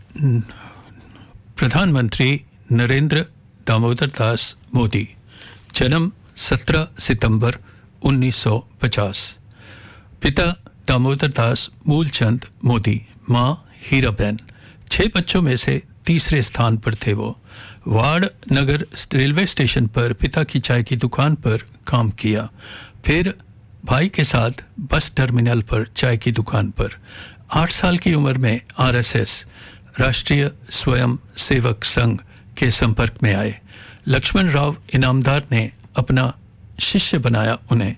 प्रधानमंत्री नरेंद्र दामोदर दास मोदी, जन्म 17 सितंबर 1950। पिता दामोदर दास मूलचंद मोदी, माँ हीराबेन। 6 बच्चों में से तीसरे स्थान पर थे वो। वाड़ नगर रेलवे स्टेशन पर पिता की चाय की दुकान पर काम किया, फिर भाई के साथ बस टर्मिनल पर चाय की दुकान पर। 8 साल की उम्र में आरएसएस राष्ट्रीय स्वयं सेवक संघ के संपर्क में आए। लक्ष्मण राव इनामदार ने अपना शिष्य बनाया उन्हें।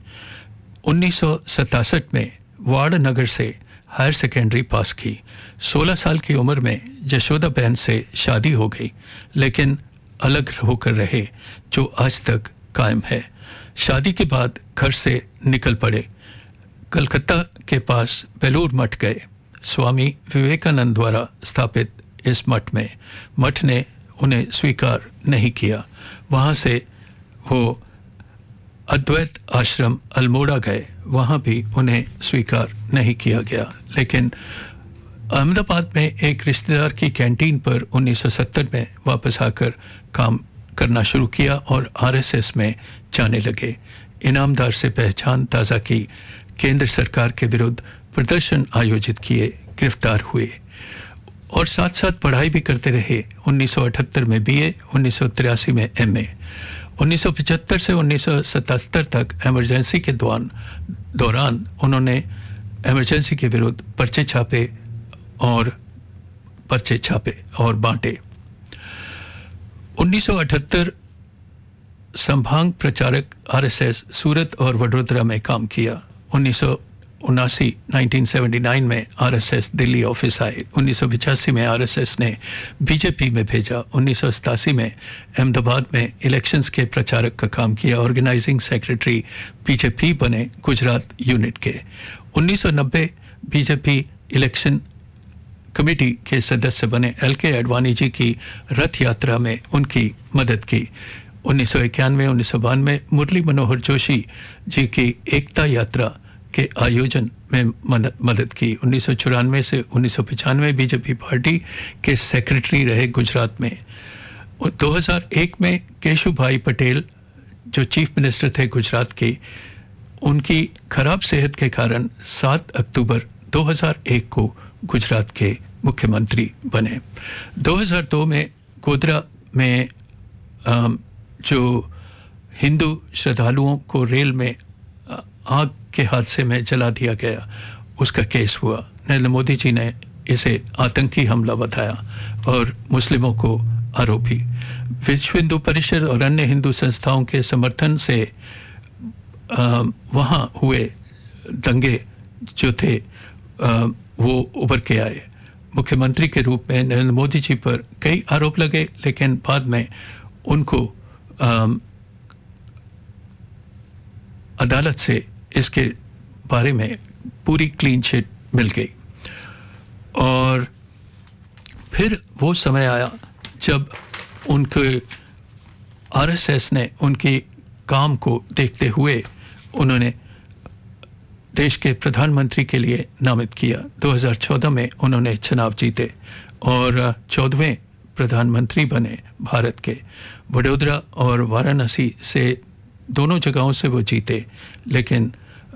1967 में वाड़ नगर से हायर सेकेंडरी पास की। 16 साल की उम्र में यशोदा बहन से शादी हो गई, लेकिन अलग होकर रहे, जो आज तक कायम है। शादी के बाद घर से निकल पड़े। कलकत्ता के पास बेलूर मठ गए। स्वामी विवेकानंद द्वारा स्थापित इस मठ ने उन्हें स्वीकार नहीं किया। वहाँ से वो अद्वैत आश्रम अल्मोड़ा गए, वहाँ भी उन्हें स्वीकार नहीं किया गया। लेकिन अहमदाबाद में एक रिश्तेदार की कैंटीन पर 1970 में वापस आकर काम करना शुरू किया और आरएसएस में जाने लगे। इनामदार से पहचान ताज़ा की, केंद्र सरकार के विरुद्ध प्रदर्शन आयोजित किए, गिरफ्तार हुए और साथ साथ पढ़ाई भी करते रहे। 1978 में बीए, 1983 में एमए। 1975 से 1977 तक इमरजेंसी के दौरान उन्होंने इमरजेंसी के विरुद्ध पर्चे छापे और बांटे। 1978 संभाग प्रचारक आरएसएस सूरत और वडोदरा में काम किया। 1979 में आरएसएस दिल्ली ऑफिस आए। 1985 में आरएसएस ने बीजेपी में भेजा। 1987 में अहमदाबाद में इलेक्शंस के प्रचारक का काम किया। ऑर्गेनाइजिंग सेक्रेटरी बीजेपी बने गुजरात यूनिट के। 1990 बीजेपी इलेक्शन कमेटी के सदस्य बने। एलके आडवाणी जी की रथ यात्रा में उनकी मदद की। 1991 1992 मुरली मनोहर जोशी जी की एकता यात्रा के आयोजन में मदद की। 1994 से 1995 बीजेपी पार्टी के सेक्रेटरी रहे गुजरात में। 2001 में केशुभाई पटेल जो चीफ मिनिस्टर थे गुजरात के, उनकी खराब सेहत के कारण 7 अक्टूबर 2001 को गुजरात के मुख्यमंत्री बने। 2002 में गोधरा में जो हिंदू श्रद्धालुओं को रेल में आग के हादसे में जला दिया गया, उसका केस हुआ। नरेंद्र मोदी जी ने इसे आतंकी हमला बताया और मुस्लिमों को आरोपी। विश्व हिंदू परिषद और अन्य हिंदू संस्थाओं के समर्थन से वहाँ हुए दंगे जो थे वो उभर के आए। मुख्यमंत्री के रूप में नरेंद्र मोदी जी पर कई आरोप लगे, लेकिन बाद में उनको अदालत से इसके बारे में पूरी क्लीन चिट मिल गई। और फिर वो समय आया जब उनके आरएसएस ने उनके काम को देखते हुए उन्होंने देश के प्रधानमंत्री के लिए नामित किया। 2014 में उन्होंने चुनाव जीते और 14वें प्रधानमंत्री बने भारत के। वडोदरा और वाराणसी से दोनों जगहों से वो जीते, लेकिन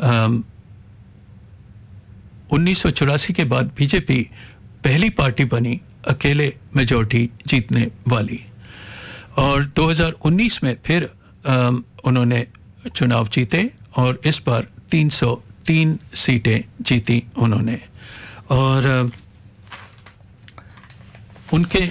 1984 के बाद बीजेपी पहली पार्टी बनी अकेले मेजॉरिटी जीतने वाली। और 2019 में फिर उन्होंने चुनाव जीते और इस बार 303 सीटें जीती उन्होंने। और उनके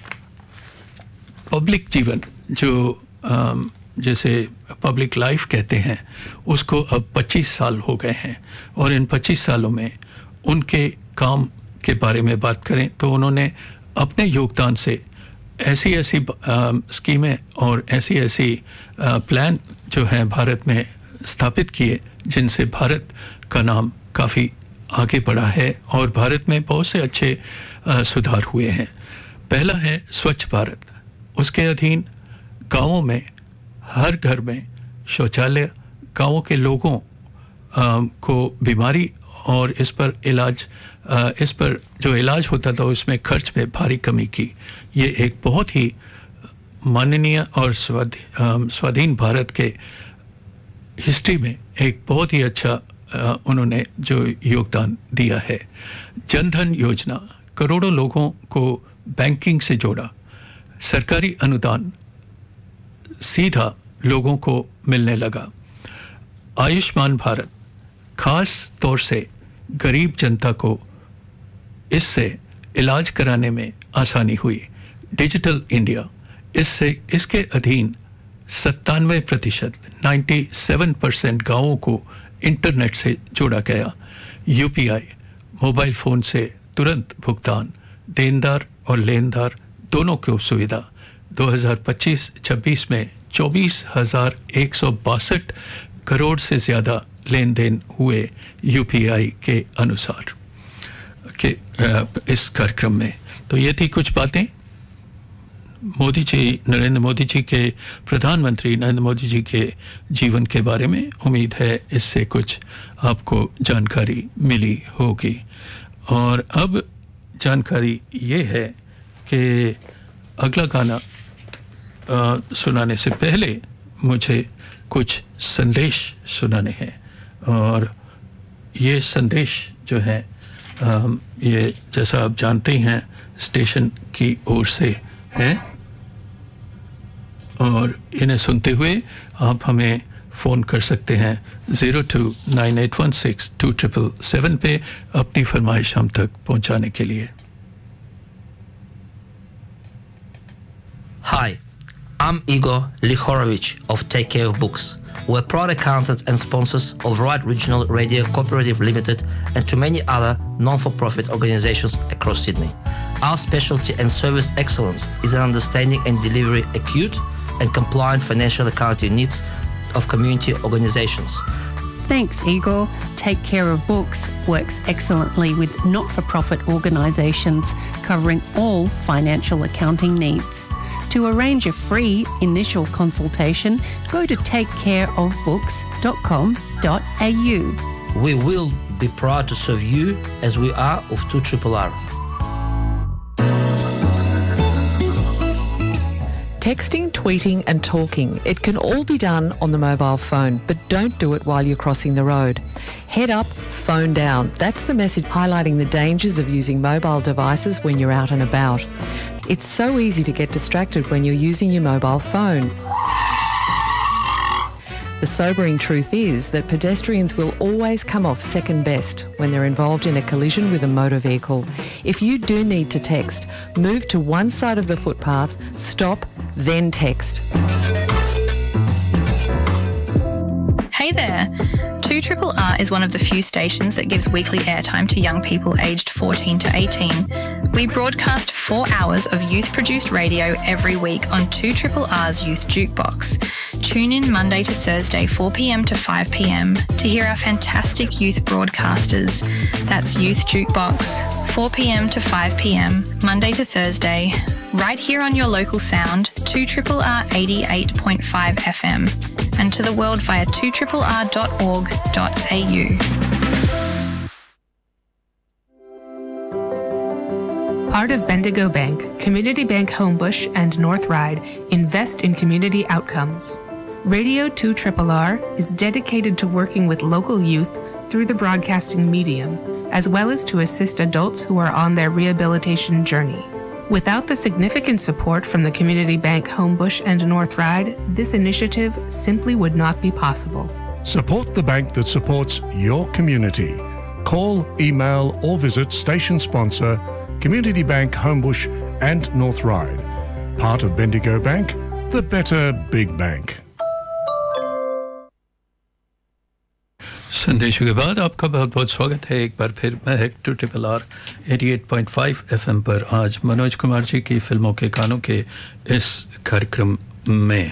पब्लिक जीवन जो जैसे पब्लिक लाइफ कहते हैं, उसको अब 25 साल हो गए हैं। और इन 25 सालों में उनके काम के बारे में बात करें तो उन्होंने अपने योगदान से ऐसी स्कीमें और ऐसी प्लान जो हैं भारत में स्थापित किए, जिनसे भारत का नाम काफ़ी आगे बढ़ा है और भारत में बहुत से अच्छे सुधार हुए हैं। पहला है स्वच्छ भारत। उसके अधीन गांवों में हर घर में शौचालय, गांवों के लोगों को बीमारी और इस पर इलाज इस पर जो इलाज होता था उसमें खर्च में भारी कमी की। ये एक बहुत ही माननीय और स्वाधीन भारत के हिस्ट्री में एक बहुत ही अच्छा उन्होंने जो योगदान दिया है। जनधन योजना करोड़ों लोगों को बैंकिंग से जोड़ा, सरकारी अनुदान सीधा लोगों को मिलने लगा। आयुष्मान भारत खास तौर से गरीब जनता को इससे इलाज कराने में आसानी हुई। डिजिटल इंडिया, इसके अधीन 97% 97% गाँवों को इंटरनेट से जोड़ा गया। यूपीआई, मोबाइल फ़ोन से तुरंत भुगतान, देनदार और लेनदार दोनों को सुविधा। 2025-26 में 24,162 करोड़ से ज़्यादा लेन देन हुए यूपीआई के अनुसार के इस कार्यक्रम में। तो ये थी कुछ बातें मोदी जी, नरेंद्र मोदी जी के, प्रधानमंत्री नरेंद्र मोदी जी के जीवन के बारे में। उम्मीद है इससे कुछ आपको जानकारी मिली होगी। और अब जानकारी ये है कि अगला गाना सुनाने से पहले मुझे कुछ संदेश सुनाने हैं। और ये संदेश जो है ये जैसा आप जानते हैं स्टेशन की ओर से हैं, और इन्हें सुनते हुए आप हमें फ़ोन कर सकते हैं 0298162777 पे अपनी फरमाइश हम तक पहुंचाने के लिए। Hi, I'm Igor Likhorovich of Take Care of Books. We're proud accountants and sponsors of Right Regional Radio Cooperative Limited and to many other non-for-profit organizations across Sydney. Our specialty and service excellence is in understanding and delivering acute and compliant financial accounting needs of community organizations. Thanks, Igor. Take Care of Books works excellently with not-for-profit organisations covering all financial accounting needs. To arrange a free initial consultation, go to takecareofbooks.com.au. We will be proud to serve you as we are of 2RRR. Texting, tweeting and talking, it can all be done on the mobile phone, but don't do it while you're crossing the road. Head up, phone down. That's the message highlighting the dangers of using mobile devices when you're out and about. It's so easy to get distracted when you're using your mobile phone. The sobering truth is that pedestrians will always come off second best when they're involved in a collision with a motor vehicle. If you do need to text, move to one side of the footpath, stop, then text. Hey there! 2RRR is one of the few stations that gives weekly airtime to young people aged 14 to 18. We broadcast 4 hours of youth-produced radio every week on 2RRR's Youth Jukebox. Tune in Monday to Thursday 4 p.m. to 5 p.m. to hear our fantastic youth broadcasters. That's Youth Jukebox, 4 p.m. to 5 p.m. Monday to Thursday, right here on your local sound, 2RRR 88.5 FM, and to the world via 2RRR.org.au. Part of Bendigo Bank, Community Bank Homebush and North Ryde invest in community outcomes. Radio 2RRR is dedicated to working with local youth through the broadcasting medium, as well as to assist adults who are on their rehabilitation journey. Without the significant support from the Community Bank Homebush and North Ryde, this initiative simply would not be possible. Support the bank that supports your community. Call, email or visit station sponsor Community Bank Homebush and North Ryde. Part of Bendigo Bank, the better big bank. संदेशों के बाद आपका बहुत बहुत स्वागत है एक बार फिर। मैं 2RRR 88.5 FM पर आज मनोज कुमार जी की फिल्मों के गानों के इस कार्यक्रम में।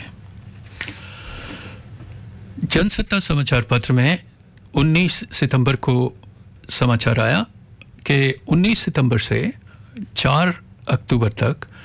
जनसत्ता समाचार पत्र में 19 सितंबर को समाचार आया कि 19 सितंबर से 4 अक्टूबर तक